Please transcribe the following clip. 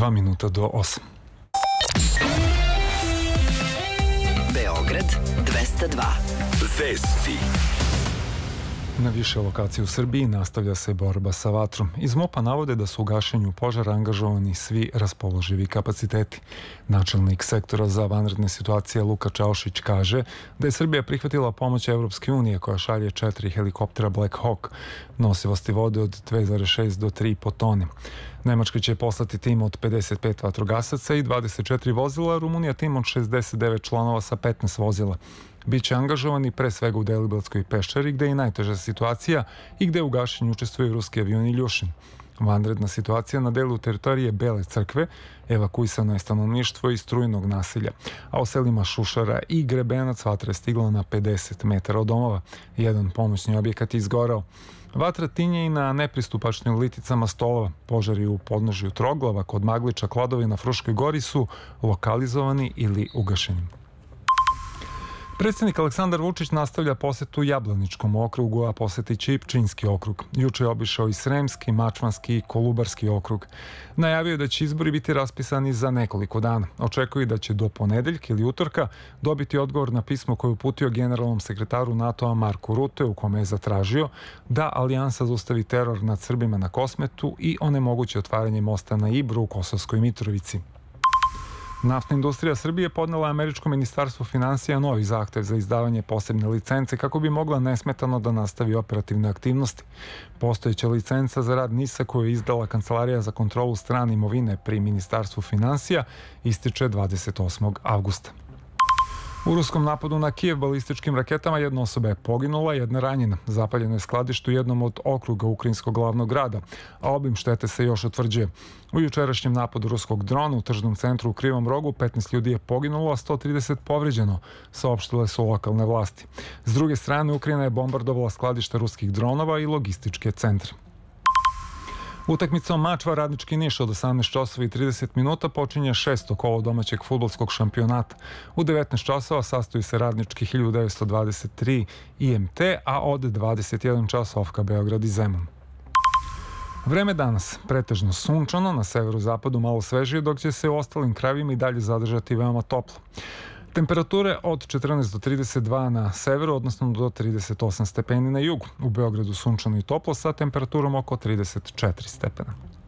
2 minuta do 8. Beograd 202. Vesti. Na više lokacija u Srbiji nastavlja se borba sa vatrom. Iz MUP-a navode da su u gašenju požara angažovani svi raspoloživi kapaciteti. Načelnik sektora za vanredne situacije Luka Čaušić kaže da je Srbija prihvatila pomoć Evropske unije koja šalje 4 helikoptera Black Hawk nosivosti vode od 2,6 do 3,5 tone. Nemačka će poslati tim od 55 vatrogasaca i 24 vozila, Rumunija tim od 69 članova sa 15 vozila. Biće angažovani pre svega u Deliblatskoj peščari, gde je najteža situacija i gde u gašenju učestvuju ruski avion Iljušin. Vanredna situacija na delu teritorije Bele crkve, evakuisano je stanovništvo iz Strujnog naselja, a u selima Šušara i Grebenac vatra je stigla na 50 metara od domova. Jedan pomoćni objekat je izgorao. Vatra tinje i na nepristupačnim liticama Stolova. Požari u podnožju Troglava kod Magliča, Kladovi na Fruškoj gori su lokalizovani ili ugašeni. Predsjednik Aleksandar Vučić nastavlja posetu Jablaničkom okrugu, a posetiće i Pčinjski okrug. Juče je obišao i Sremski, Mačvanski i Kolubarski okrug. Najavio je da će izbori biti raspisani za nekoliko dana. Očekuje da će do ponedeljka ili utorka dobiti odgovor na pismo koje je uputio generalnom sekretaru NATO-a Marku Rute, u kome je zatražio da Alijansa zaustavi teror nad Srbima na Kosmetu i onemogući otvaranje mosta na Ibru u Kosovskoj Mitrovici. Naftna industrija Srbije podnela Američkom ministarstvu finansija novi zahtev za izdavanje posebne licence kako bi mogla nesmetano da nastavi operativne aktivnosti. Postojeća licenca za rad NIS-a koju je izdala Kancelarija za kontrolu strane imovine pri Ministarstvu finansija ističe 28. avgusta. U ruskom napadu na Kijev balističkim raketama jedna osoba je poginula, jedna ranjena. Zapaljeno je skladište u jednom od okruga ukrajinskog glavnog grada, a obim štete se još utvrđuje. U jučerašnjem napadu ruskog drona u tržnom centru u Krivom Rogu 15 ljudi je poginulo, a 130 povređeno, saopštile su lokalne vlasti. S druge strane, Ukrajina je bombardovala skladište ruskih dronova i logističke centre. Utakmicom Mačva Radnički Niš od 18 časova i 30 minuta počinje 6. kolo domaćeg fudbalskog šampionata. U 19 časova sastoji se Radnički 1923 IMT, a od 21 časova OFK Beograd i Zemun. Vreme danas pretežno sunčano, na severozapadu malo svežije, dok će se u ostalim krajevima i dalje zadržati veoma toplo. Temperature od 14 do 32 na severu, odnosno do 38 stepeni na jugu. U Beogradu sunčano i toplo sa temperaturom oko 34 stepena.